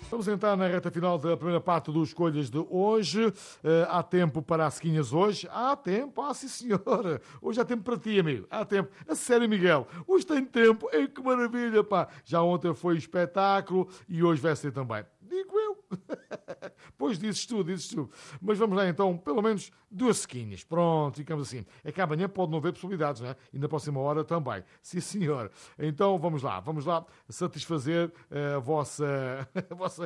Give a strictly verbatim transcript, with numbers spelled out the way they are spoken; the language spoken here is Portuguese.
Vamos entrar na reta final da primeira parte dos Escolhas de hoje. Uh, há tempo para as Sequinhas hoje? Há tempo, ah sim senhora. Hoje há tempo para ti, amigo. Há tempo. A sério, Miguel. Hoje tem tempo. Ei, que maravilha, pá. Já ontem foi espetáculo e hoje vai ser também. Digo eu. Pois dizes tu, dizes tu. Mas vamos lá então, pelo menos duas sequinhas. Pronto, ficamos assim. É que amanhã pode não haver possibilidades, não é? E na próxima hora também. Sim, senhor. Então vamos lá, vamos lá satisfazer a vossa, a vossa